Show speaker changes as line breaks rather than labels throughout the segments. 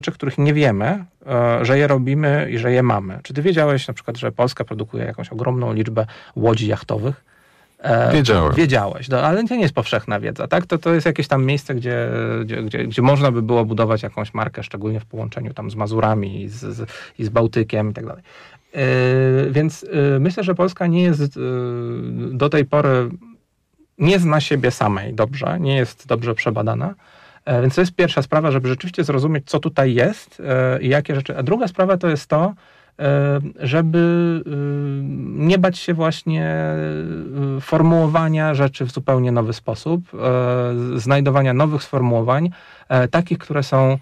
których nie wiemy, że je robimy i że je mamy. Czy ty wiedziałeś na przykład, że Polska produkuje jakąś ogromną liczbę łodzi jachtowych? Wiedziałeś, ale to nie jest powszechna wiedza, tak? To jest jakieś tam miejsce, gdzie można by było budować jakąś markę, szczególnie w połączeniu tam z Mazurami i z Bałtykiem i tak dalej. Więc myślę, że Polska nie jest do tej pory, nie zna siebie samej dobrze, nie jest dobrze przebadana. Więc to jest pierwsza sprawa, żeby rzeczywiście zrozumieć, co tutaj jest i jakie rzeczy. A druga sprawa to jest to, żeby nie bać się właśnie formułowania rzeczy w zupełnie nowy sposób, znajdowania nowych sformułowań, takich, które są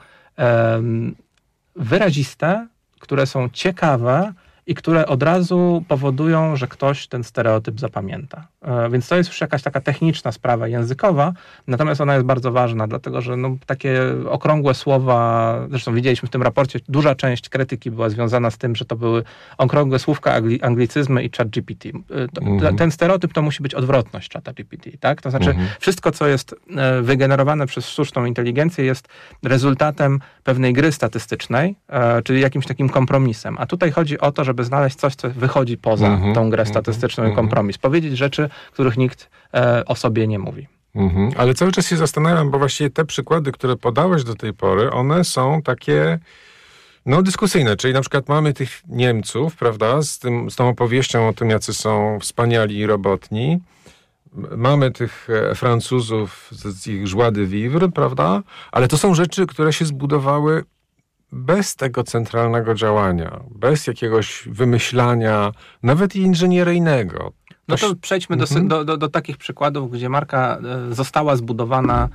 wyraziste, które są ciekawe i które od razu powodują, że ktoś ten stereotyp zapamięta. Więc to jest już jakaś taka techniczna sprawa językowa, natomiast ona jest bardzo ważna, dlatego że takie okrągłe słowa, zresztą widzieliśmy w tym raporcie, duża część krytyki była związana z tym, że to były okrągłe słówka, anglicyzmy i ChatGPT. Ten stereotyp to musi być odwrotność ChatGPT, tak? To znaczy wszystko, co jest wygenerowane przez sztuczną inteligencję, jest rezultatem pewnej gry statystycznej, czyli jakimś takim kompromisem. A tutaj chodzi o to, żeby znaleźć coś, co wychodzi poza tą grę statystyczną i kompromis. Powiedzieć rzeczy, których nikt o sobie nie mówi.
Ale cały czas się zastanawiam, bo właściwie te przykłady, które podałeś do tej pory, one są takie dyskusyjne. Czyli na przykład mamy tych Niemców, prawda, z tą opowieścią o tym, jacy są wspaniali i robotni. Mamy tych Francuzów z ich joie de vivre, prawda? Ale to są rzeczy, które się zbudowały bez tego centralnego działania, bez jakiegoś wymyślania, nawet i inżynieryjnego.
No to przejdźmy do takich przykładów, gdzie marka została zbudowana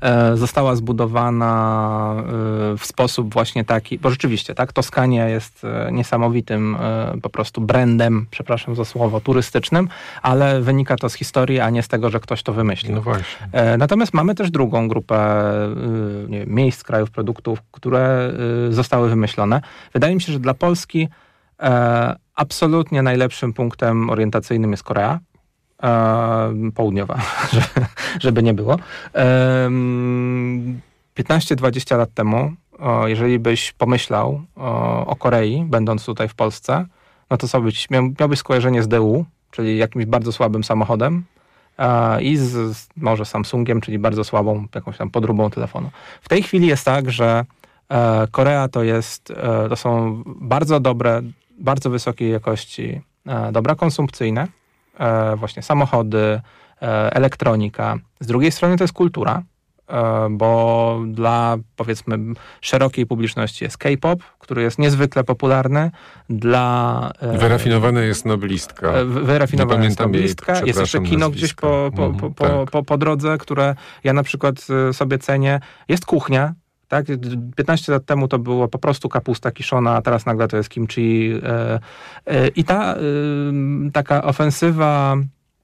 w sposób właśnie taki, bo rzeczywiście, tak, Toskania jest niesamowitym po prostu brandem, przepraszam za słowo, turystycznym, ale wynika to z historii, a nie z tego, że ktoś to wymyślił.
No właśnie.
Natomiast mamy też drugą grupę miejsc, krajów, produktów, które zostały wymyślone. Wydaje mi się, że dla Polski absolutnie najlepszym punktem orientacyjnym jest Korea Południowa, żeby nie było. 15-20 lat temu, jeżeli byś pomyślał o Korei, będąc tutaj w Polsce, no to miałbyś skojarzenie z DU, czyli jakimś bardzo słabym samochodem i z może Samsungiem, czyli bardzo słabą jakąś tam podróbą telefonu. W tej chwili jest tak, że Korea to są bardzo dobre, bardzo wysokiej jakości dobra konsumpcyjne, właśnie samochody, elektronika. Z drugiej strony to jest kultura, bo dla, powiedzmy, szerokiej publiczności jest K-pop, który jest niezwykle popularny.
Wyrafinowana jest noblistka.
Wyrafinowana jest noblistka. Jest jeszcze kino gdzieś po drodze, które ja na przykład sobie cenię. Jest kuchnia. Tak? 15 lat temu to było po prostu kapusta kiszona, a teraz nagle to jest kimchi. I taka ofensywa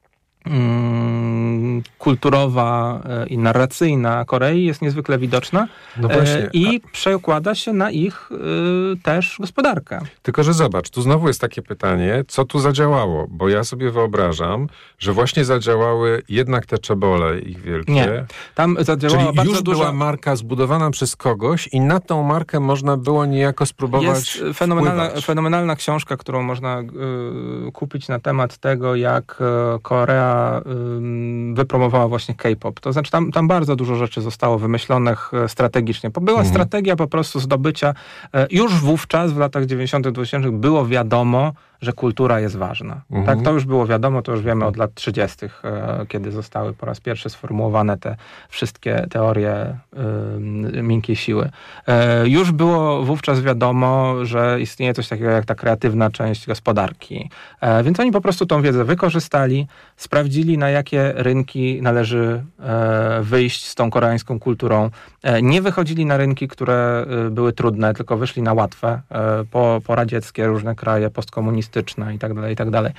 kulturowa i narracyjna Korei jest niezwykle widoczna i przekłada się na ich też gospodarkę.
Tylko że zobacz, tu znowu jest takie pytanie, co tu zadziałało? Bo ja sobie wyobrażam, że właśnie zadziałały jednak te czebole ich wielkie.
Nie, tam zadziałała
czyli
bardzo
już była marka zbudowana przez kogoś i na tą markę można było niejako spróbować
Jest fenomenalna książka, którą można kupić na temat tego, jak Korea wypromowała właśnie K-pop. To znaczy tam bardzo dużo rzeczy zostało wymyślonych strategicznie. Była strategia po prostu zdobycia. Już wówczas w latach 90. 2000 było wiadomo, że kultura jest ważna. Tak, to już było wiadomo, to już wiemy od lat 30., kiedy zostały po raz pierwszy sformułowane te wszystkie teorie miękkiej siły. Już było wówczas wiadomo, że istnieje coś takiego jak ta kreatywna część gospodarki. Więc oni po prostu tą wiedzę wykorzystali, sprawdzili, na jakie rynki należy wyjść z tą koreańską kulturą. Nie wychodzili na rynki, które były trudne, tylko wyszli na łatwe, poradzieckie, różne kraje postkomunistyczne, turystyczne i tak dalej.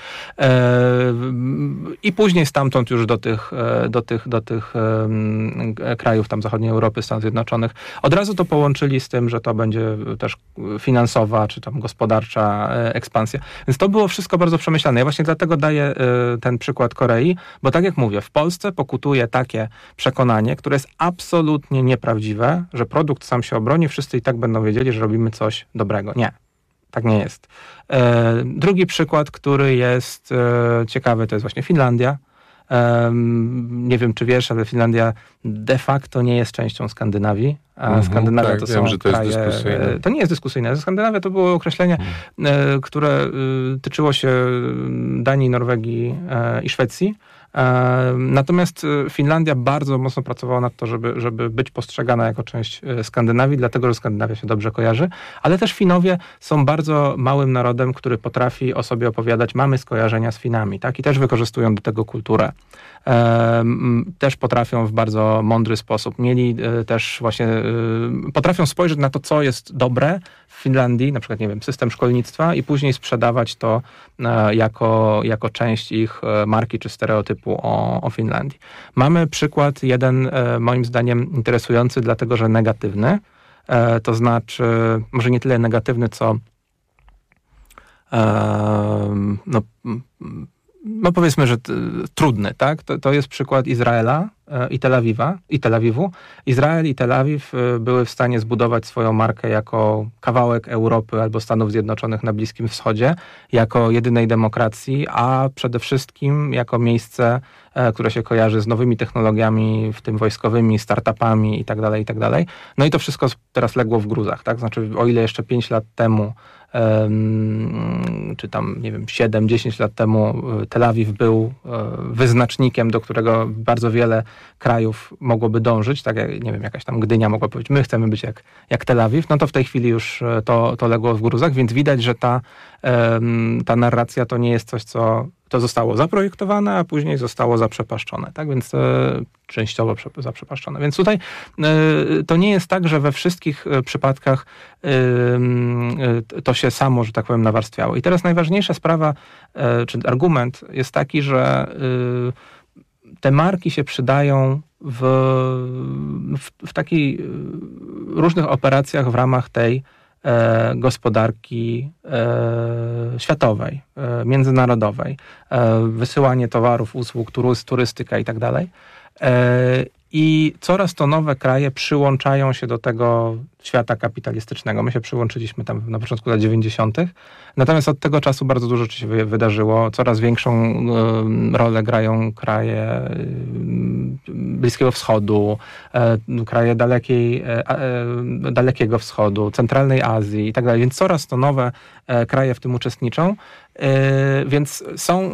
I później stamtąd już do tych krajów tam zachodniej Europy, Stanów Zjednoczonych. Od razu to połączyli z tym, że to będzie też finansowa czy tam gospodarcza ekspansja. Więc to było wszystko bardzo przemyślane. Ja właśnie dlatego daję ten przykład Korei, bo tak jak mówię, w Polsce pokutuje takie przekonanie, które jest absolutnie nieprawdziwe, że produkt sam się obroni, wszyscy i tak będą wiedzieli, że robimy coś dobrego. Nie. Tak nie jest. Drugi przykład, który jest ciekawy, to jest właśnie Finlandia. Nie wiem, czy wiesz, ale Finlandia de facto nie jest częścią Skandynawii. A Skandynawia
tak,
to
wiem,
są kraje... To nie jest dyskusyjne. Skandynawia to było określenie, które tyczyło się Danii, Norwegii i Szwecji. Natomiast Finlandia bardzo mocno pracowała nad to, żeby być postrzegana jako część Skandynawii, dlatego, że Skandynawia się dobrze kojarzy, ale też Finowie są bardzo małym narodem, który potrafi o sobie opowiadać, mamy skojarzenia z Finami, tak? I też wykorzystują do tego kulturę. Też potrafią w bardzo mądry sposób. Mieli też właśnie, potrafią spojrzeć na to, co jest dobre w Finlandii, na przykład, nie wiem, system szkolnictwa i później sprzedawać to jako część ich marki czy stereotypu o Finlandii. Mamy przykład jeden, moim zdaniem, interesujący, dlatego, że negatywny. To znaczy, może nie tyle negatywny, co no powiedzmy, że trudny, tak? To jest przykład Izraela i Tel Awiwu. Izrael i Tel Awiw były w stanie zbudować swoją markę jako kawałek Europy albo Stanów Zjednoczonych na Bliskim Wschodzie, jako jedynej demokracji, a przede wszystkim jako miejsce, które się kojarzy z nowymi technologiami, w tym wojskowymi, startupami i tak dalej. No i to wszystko teraz legło w gruzach, tak? Znaczy, o ile jeszcze 5 lat temu czy tam, nie wiem, 7-10 lat temu Tel Awiw był wyznacznikiem, do którego bardzo wiele krajów mogłoby dążyć, tak jak, nie wiem, jakaś tam Gdynia mogła powiedzieć, my chcemy być jak Tel Awiw, no to w tej chwili już to legło w gruzach, więc widać, że ta narracja to nie jest coś, co to zostało zaprojektowane, a później zostało zaprzepaszczone, tak? Więc częściowo zaprzepaszczone. Więc tutaj to nie jest tak, że we wszystkich przypadkach to się samo, że tak powiem, nawarstwiało. I teraz najważniejsza sprawa, czy argument jest taki, że te marki się przydają w takich różnych operacjach w ramach tej gospodarki światowej, międzynarodowej, wysyłanie towarów, usług, turystyka i tak dalej. I coraz to nowe kraje przyłączają się do tego świata kapitalistycznego. My się przyłączyliśmy tam na początku lat 90. Natomiast od tego czasu bardzo dużo rzeczy się wydarzyło. Coraz większą rolę grają kraje Bliskiego Wschodu, kraje Dalekiego Wschodu, Centralnej Azji i tak dalej. Więc coraz to nowe kraje w tym uczestniczą. Więc są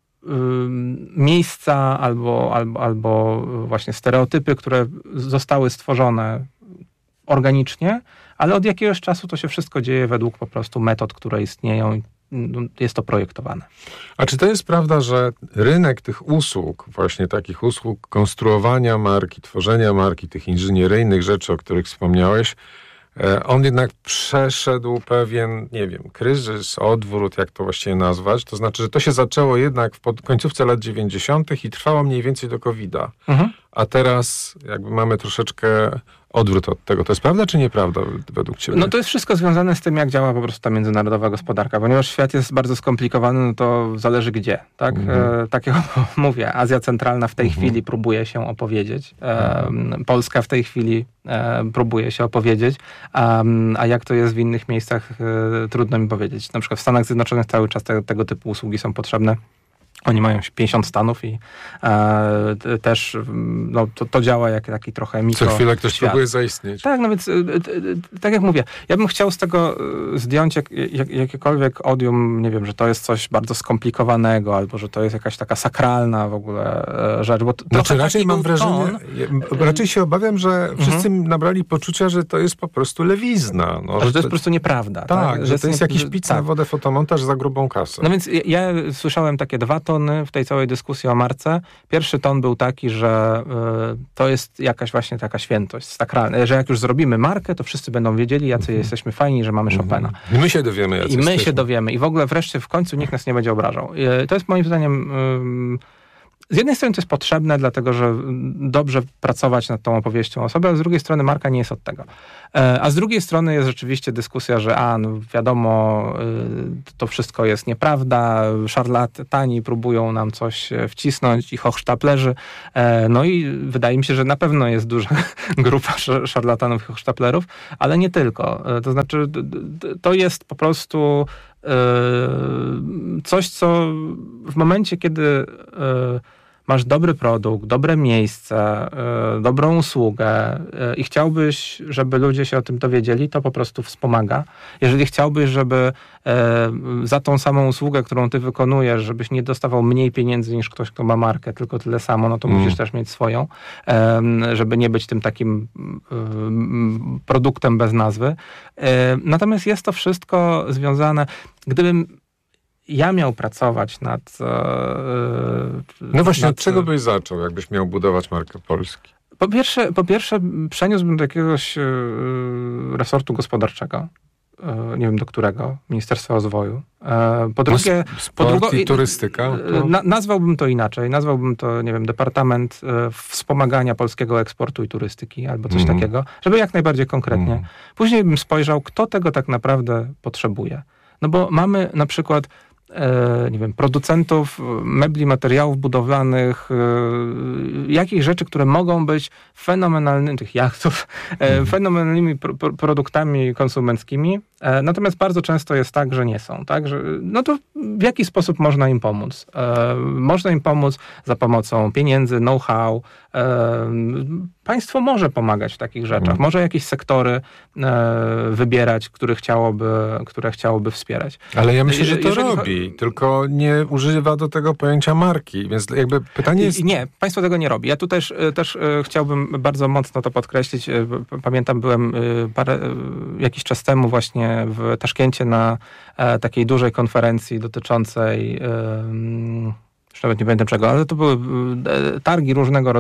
miejsca albo właśnie stereotypy, które zostały stworzone organicznie, ale od jakiegoś czasu to się wszystko dzieje według po prostu metod, które istnieją i jest to projektowane.
A czy to jest prawda, że rynek tych usług, właśnie takich usług konstruowania marki, tworzenia marki, tych inżynieryjnych rzeczy, o których wspomniałeś, on jednak przeszedł pewien, nie wiem, kryzys, odwrót, jak to właściwie nazwać. To znaczy, że to się zaczęło jednak w końcówce lat 90. i trwało mniej więcej do COVID-a. A teraz jakby mamy troszeczkę odwrót od tego. To jest prawda czy nieprawda według ciebie?
No to jest wszystko związane z tym, jak działa po prostu ta międzynarodowa gospodarka. Ponieważ świat jest bardzo skomplikowany, no to zależy gdzie. Tak, tak jak mówię, Azja Centralna w tej chwili próbuje się opowiedzieć. Polska w tej chwili próbuje się opowiedzieć. A jak to jest w innych miejscach, trudno mi powiedzieć. Na przykład w Stanach Zjednoczonych cały czas tego typu usługi są potrzebne. Oni mają 50 stanów i też no, to działa jak taki trochę mikro.
Co chwilę ktoś próbuje zaistnieć.
Tak, no więc tak jak mówię, ja bym chciał z tego zdjąć jakiekolwiek odium, nie wiem, że to jest coś bardzo skomplikowanego, albo że to jest jakaś taka sakralna w ogóle rzecz. Bo
znaczy raczej mam wrażenie, raczej się obawiam, że wszyscy nabrali poczucia, że to jest po prostu lewizna. No,
że to jest po prostu nieprawda.
Tak, że to jest jakiś pic na wodę, fotomontaż za grubą kasę.
No więc ja słyszałem takie 2 tony tony w tej całej dyskusji o marce. Pierwszy ton był taki, że to jest jakaś właśnie taka świętość sakralna, że jak już zrobimy markę, to wszyscy będą wiedzieli, jacy jesteśmy fajni, że mamy Chopina.
I my się dowiemy, jacy
jesteśmy. Się dowiemy. I w ogóle wreszcie w końcu nikt nas nie będzie obrażał. To jest moim zdaniem... Z jednej strony to jest potrzebne, dlatego że dobrze pracować nad tą opowieścią o sobie, a z drugiej strony marka nie jest od tego. A z drugiej strony jest rzeczywiście dyskusja, że no wiadomo, to wszystko jest nieprawda, szarlatani próbują nam coś wcisnąć i hochsztaplerzy. No i wydaje mi się, że na pewno jest duża grupa szarlatanów i hochsztaplerów, ale nie tylko. To znaczy, to jest po prostu coś, co w momencie, kiedy masz dobry produkt, dobre miejsce, dobrą usługę i chciałbyś, żeby ludzie się o tym dowiedzieli, to po prostu wspomaga. Jeżeli chciałbyś, żeby za tą samą usługę, którą ty wykonujesz, żebyś nie dostawał mniej pieniędzy niż ktoś, kto ma markę, tylko tyle samo, no to musisz też mieć swoją, żeby nie być tym takim produktem bez nazwy. Natomiast jest to wszystko związane, gdybym ja miał pracować nad...
No właśnie, od czego byś zaczął, jakbyś miał budować markę Polski?
Po pierwsze przeniósłbym do jakiegoś resortu gospodarczego. Nie wiem do którego, Ministerstwa Rozwoju. Po drugie...
Sport i turystyka?
Nazwałbym to inaczej. Nazwałbym to, nie wiem, Departament Wspomagania Polskiego Eksportu i Turystyki albo coś takiego, żeby jak najbardziej konkretnie. Później bym spojrzał, kto tego tak naprawdę potrzebuje. No bo mamy na przykład nie wiem, producentów mebli, materiałów budowlanych, jakichś rzeczy, które mogą być fenomenalnymi, tych jachtów, fenomenalnymi produktami konsumenckimi. Natomiast bardzo często jest tak, że nie są. Tak? Że, no to w jaki sposób można im pomóc? Można im pomóc za pomocą pieniędzy, know-how. Państwo może pomagać w takich rzeczach. Może jakieś sektory wybierać, które chciałoby wspierać.
Ale ja myślę, że to robi, tylko nie używa do tego pojęcia marki. Więc jakby pytanie jest...
Nie, państwo tego nie robi. Ja tu też chciałbym bardzo mocno to podkreślić. Pamiętam, byłem jakiś czas temu właśnie w Taszkencie na takiej dużej konferencji dotyczącej już nawet nie pamiętam czego, ale to były targi różnego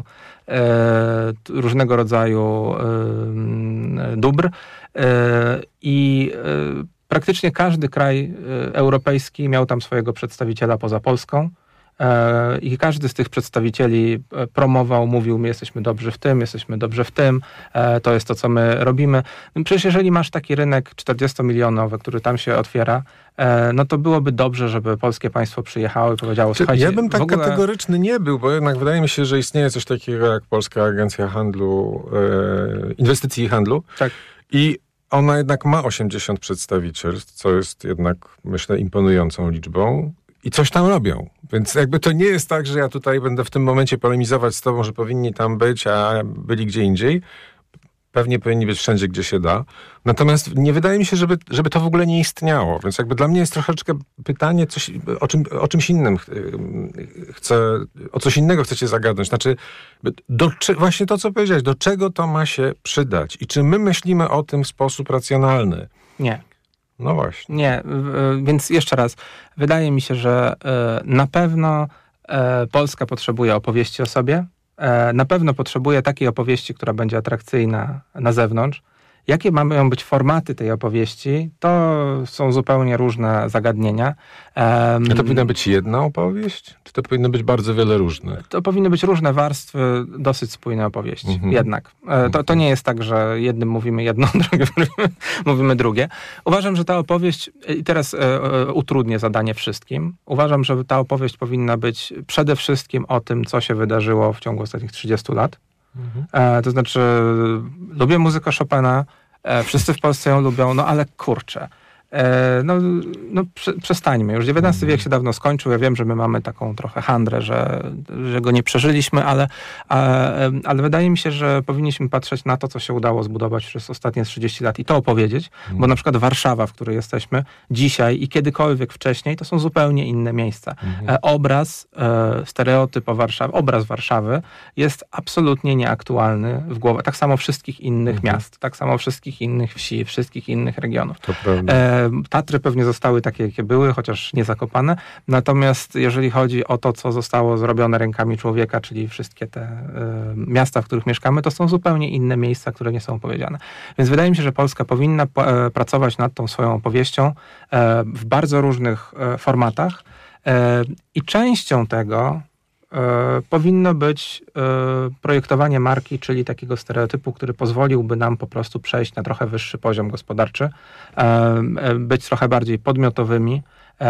rodzaju dóbr i praktycznie każdy kraj europejski miał tam swojego przedstawiciela poza Polską. I każdy z tych przedstawicieli promował, mówił, my jesteśmy dobrzy w tym, to jest to, co my robimy. Przecież jeżeli masz taki rynek 40-milionowy, który tam się otwiera, no to byłoby dobrze, żeby polskie państwo przyjechało i powiedziało, słuchajcie...
Ja bym tak kategoryczny nie był, bo jednak wydaje mi się, że istnieje coś takiego jak Polska Agencja Handlu, Inwestycji i Handlu.
Tak.
I ona jednak ma 80 przedstawicielstw, co jest jednak, myślę, imponującą liczbą. I coś tam robią. Więc jakby to nie jest tak, że ja tutaj będę w tym momencie polemizować z tobą, że powinni tam być, a byli gdzie indziej. Pewnie powinni być wszędzie, gdzie się da. Natomiast nie wydaje mi się, żeby to w ogóle nie istniało. Więc jakby dla mnie jest troszeczkę pytanie, o czymś innym o coś innego chcecie zagadnąć. Znaczy, właśnie to, co powiedziałeś, do czego to ma się przydać? I czy my myślimy o tym w sposób racjonalny?
Nie.
No właśnie.
Nie, więc jeszcze raz. Wydaje mi się, że na pewno Polska potrzebuje opowieści o sobie. Na pewno potrzebuje takiej opowieści, która będzie atrakcyjna na zewnątrz. Jakie mają być formaty tej opowieści, to są zupełnie różne zagadnienia.
A to powinna być jedna opowieść? Czy to powinno być bardzo wiele różnych?
To powinny być różne warstwy, dosyć spójne opowieści. Jednak. To nie jest tak, że jednym mówimy jedno, drugim mówimy drugie. Uważam, że ta opowieść, i teraz utrudnię zadanie wszystkim, uważam, że ta opowieść powinna być przede wszystkim o tym, co się wydarzyło w ciągu ostatnich 30 lat. To znaczy, lubię muzykę Chopina, wszyscy w Polsce ją lubią, no ale kurczę. Przestańmy. Już XIX wiek się dawno skończył. Ja wiem, że my mamy taką trochę handrę, że go nie przeżyliśmy, ale wydaje mi się, że powinniśmy patrzeć na to, co się udało zbudować przez ostatnie 30 lat i to opowiedzieć, bo na przykład Warszawa, w której jesteśmy dzisiaj i kiedykolwiek wcześniej, to są zupełnie inne miejsca. Stereotyp o Warszawie, obraz Warszawy jest absolutnie nieaktualny w głowie. Tak samo wszystkich innych miast, tak samo wszystkich innych wsi, wszystkich innych regionów.
To prawda.
Tatry pewnie zostały takie, jakie były, chociaż nie zakopane. Natomiast jeżeli chodzi o to, co zostało zrobione rękami człowieka, czyli wszystkie te miasta, w których mieszkamy, to są zupełnie inne miejsca, które nie są opowiedziane. Więc wydaje mi się, że Polska powinna pracować nad tą swoją opowieścią w bardzo różnych formatach i częścią tego powinno być projektowanie marki, czyli takiego stereotypu, który pozwoliłby nam po prostu przejść na trochę wyższy poziom gospodarczy, być trochę bardziej podmiotowymi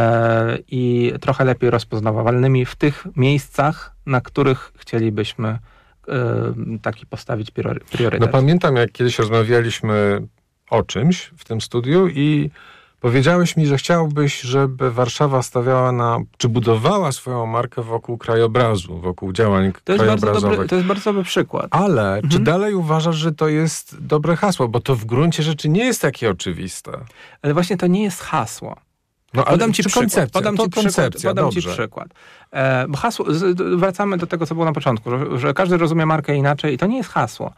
i trochę lepiej rozpoznawalnymi w tych miejscach, na których chcielibyśmy taki postawić priorytet.
No pamiętam, jak kiedyś rozmawialiśmy o czymś w tym studiu i powiedziałeś mi, że chciałbyś, żeby Warszawa stawiała czy budowała swoją markę wokół krajobrazu, wokół działań krajobrazowych.
To jest bardzo dobry przykład.
Ale czy dalej uważasz, że to jest dobre hasło? Bo to w gruncie rzeczy nie jest takie oczywiste.
Ale właśnie to nie jest hasło.
No, ale podam ci przykład. Podam
ci przykład. Bo hasło, wracamy do tego, co było na początku, że każdy rozumie markę inaczej i to nie jest hasło.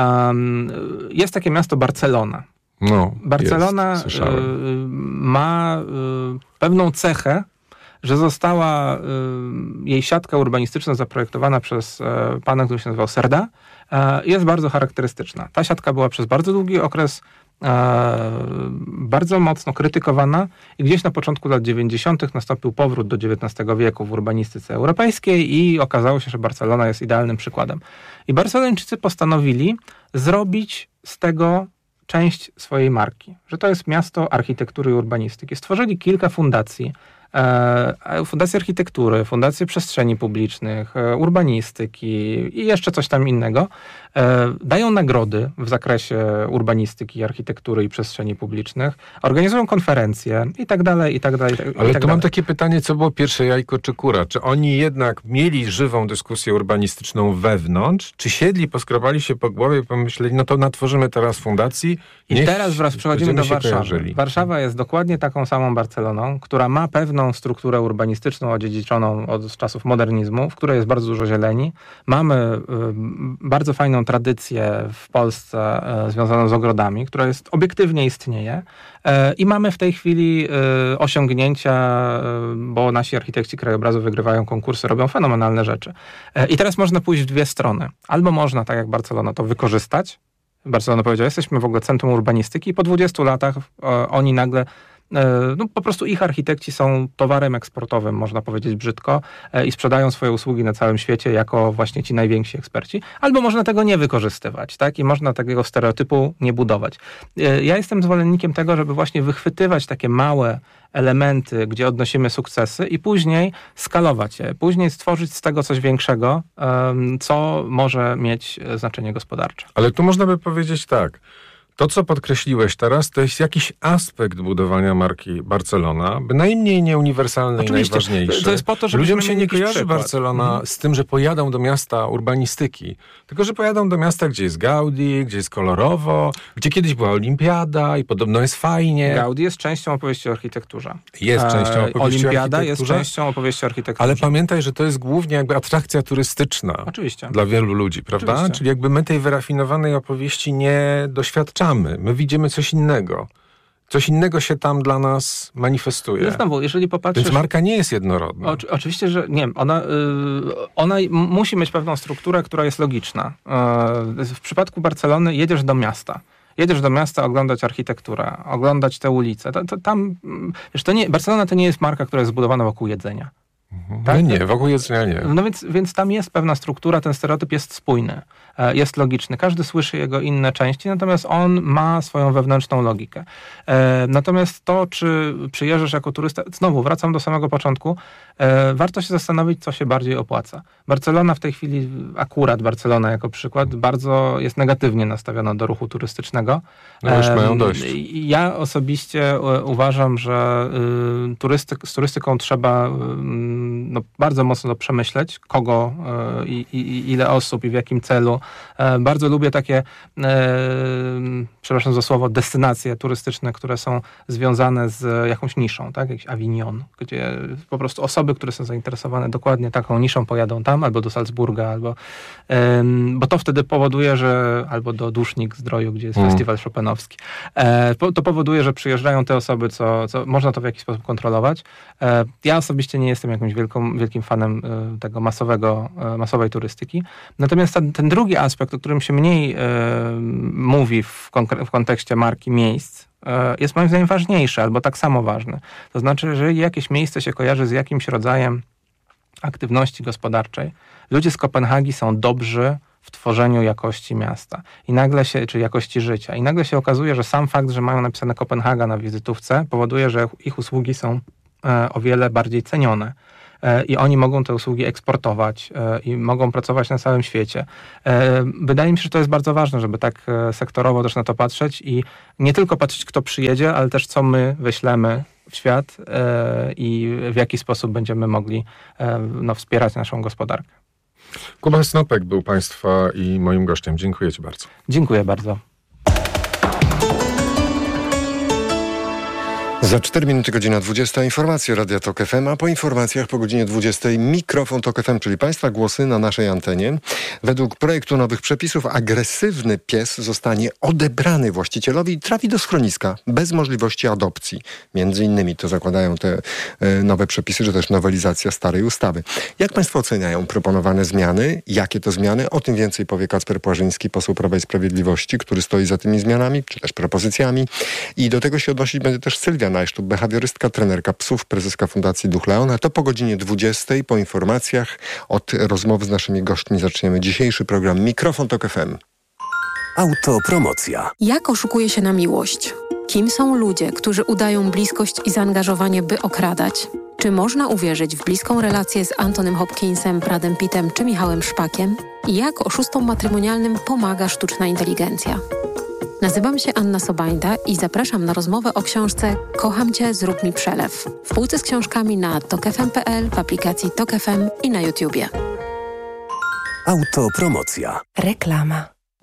Jest takie miasto Barcelona.
No,
Barcelona ma pewną cechę, że została jej siatka urbanistyczna zaprojektowana przez pana, który się nazywał Cerda. Jest bardzo charakterystyczna. Ta siatka była przez bardzo długi okres bardzo mocno krytykowana i gdzieś na początku lat 90. nastąpił powrót do XIX wieku w urbanistyce europejskiej i okazało się, że Barcelona jest idealnym przykładem. I Barcelończycy postanowili zrobić z tego część swojej marki, że to jest miasto architektury i urbanistyki. Stworzyli kilka fundacji, fundacje architektury, fundacje przestrzeni publicznych, urbanistyki i jeszcze coś tam innego. Dają nagrody w zakresie urbanistyki, architektury i przestrzeni publicznych, organizują konferencje i tak dalej, i tak dalej.
Ale tu mam takie pytanie, co było pierwsze, jajko czy kura? Czy oni jednak mieli żywą dyskusję urbanistyczną wewnątrz, czy siedli, poskrobali się po głowie i pomyśleli, no to natworzymy teraz fundacji.
I teraz wraz przechodzimy do Warszawy. Warszawa jest dokładnie taką samą Barceloną, która ma pewną strukturę urbanistyczną odziedziczoną od czasów modernizmu, w której jest bardzo dużo zieleni. Mamy bardzo fajną tradycję w Polsce związaną z ogrodami, która obiektywnie istnieje i mamy w tej chwili osiągnięcia, bo nasi architekci krajobrazu wygrywają konkursy, robią fenomenalne rzeczy. I teraz można pójść w dwie strony. Albo można, tak jak Barcelona, to wykorzystać. Barcelona powiedziała, jesteśmy w ogóle centrum urbanistyki i po 20 latach oni nagle po prostu ich architekci są towarem eksportowym, można powiedzieć brzydko, i sprzedają swoje usługi na całym świecie jako właśnie ci najwięksi eksperci. Albo można tego nie wykorzystywać, tak? I można takiego stereotypu nie budować. Ja jestem zwolennikiem tego, żeby właśnie wychwytywać takie małe elementy, gdzie odnosimy sukcesy i później skalować je. Później stworzyć z tego coś większego, co może mieć znaczenie gospodarcze.
Ale tu można by powiedzieć tak. To, co podkreśliłeś teraz, to jest jakiś aspekt budowania marki Barcelona, bynajmniej nieuniwersalny i najważniejszy.
To jest po to, żeby
ludziom się nie kojarzy Barcelona z tym, że pojadą do miasta urbanistyki, tylko że pojadą do miasta, gdzie jest Gaudi, gdzie jest kolorowo, gdzie kiedyś była olimpiada i podobno jest fajnie.
Gaudi jest częścią opowieści o architekturze.
Jest częścią opowieści
Olimpiada
o architekturze.
jest częścią opowieści o architekturze.
Ale pamiętaj, że to jest głównie jakby atrakcja turystyczna.
Oczywiście.
Dla wielu ludzi, prawda?
Oczywiście.
Czyli jakby my tej wyrafinowanej opowieści nie doświadczamy. My widzimy coś innego. Coś innego się tam dla nas manifestuje.
No znowu, jeżeli popatrzysz...
Więc marka nie jest jednorodna.
Oczywiście, że nie. Ona musi mieć pewną strukturę, która jest logiczna. W przypadku Barcelony jedziesz do miasta. Oglądać architekturę, oglądać te ulice. Barcelona to nie jest marka, która jest zbudowana wokół jedzenia.
Tak? No nie, wokół jedzenia nie.
No więc tam jest pewna struktura, ten stereotyp jest spójny, jest logiczny. Każdy słyszy jego inne części, natomiast on ma swoją wewnętrzną logikę. Natomiast to, czy przyjeżdżasz jako turysta, znowu wracam do samego początku, warto się zastanowić, co się bardziej opłaca. Barcelona w tej chwili, akurat Barcelona jako przykład, bardzo jest negatywnie nastawiona do ruchu turystycznego.
No już mają dość.
Ja osobiście uważam, że z turystyką trzeba bardzo mocno przemyśleć, kogo i ile osób i w jakim celu Bardzo lubię takie, przepraszam za słowo, destynacje turystyczne, które są związane z jakąś niszą, tak? Jakiś Avignon, gdzie po prostu osoby, które są zainteresowane dokładnie taką niszą, pojadą tam, albo do Salzburga, albo bo to wtedy powoduje, że albo do Dusznik-Zdroju, gdzie jest festiwal chopinowski. To powoduje, że przyjeżdżają te osoby, co można to w jakiś sposób kontrolować. Ja osobiście nie jestem jakimś wielkim fanem tego masowej turystyki. Natomiast ten drugi aspekt, o którym się mniej mówi w kontekście marki miejsc, jest moim zdaniem ważniejszy, albo tak samo ważny. To znaczy, że jeżeli jakieś miejsce się kojarzy z jakimś rodzajem aktywności gospodarczej, ludzie z Kopenhagi są dobrzy w tworzeniu jakości miasta czy jakości życia. I nagle się okazuje, że sam fakt, że mają napisane Kopenhaga na wizytówce, powoduje, że ich usługi są o wiele bardziej cenione. I oni mogą te usługi eksportować i mogą pracować na całym świecie. Wydaje mi się, że to jest bardzo ważne, żeby tak sektorowo też na to patrzeć i nie tylko patrzeć, kto przyjedzie, ale też co my wyślemy w świat i w jaki sposób będziemy mogli wspierać naszą gospodarkę.
Kuba Snopek był Państwa i moim gościem. Dziękuję Ci bardzo.
Dziękuję bardzo.
Za 4 minuty godzina 20. Informacje Radia Tok FM, a po informacjach po godzinie 20 mikrofon Tok FM, czyli Państwa głosy na naszej antenie. Według projektu nowych przepisów agresywny pies zostanie odebrany właścicielowi i trafi do schroniska bez możliwości adopcji. Między innymi to zakładają te nowe przepisy, czy też nowelizacja starej ustawy. Jak Państwo oceniają proponowane zmiany? Jakie to zmiany? O tym więcej powie Kacper Płażyński, poseł Prawa i Sprawiedliwości, który stoi za tymi zmianami, czy też propozycjami. I do tego się odnosić będzie też Sylwia Najsztub, behawiorystka, trenerka psów, prezeska Fundacji Duch Leona. To po godzinie 20. Po informacjach od rozmowy z naszymi gośćmi zaczniemy dzisiejszy program Mikrofon Tok FM.
Autopromocja. Jak oszukuje się na miłość? Kim są ludzie, którzy udają bliskość i zaangażowanie, by okradać? Czy można uwierzyć w bliską relację z Antonym Hopkinsem, Bradem Pittem czy Michałem Szpakiem? I jak oszustom matrymonialnym pomaga sztuczna inteligencja? Nazywam się Anna Sobańda i zapraszam na rozmowę o książce Kocham Cię, zrób mi przelew. W półce z książkami na tokfm.pl, w aplikacji Tok FM i na YouTubie.
Autopromocja.
Reklama.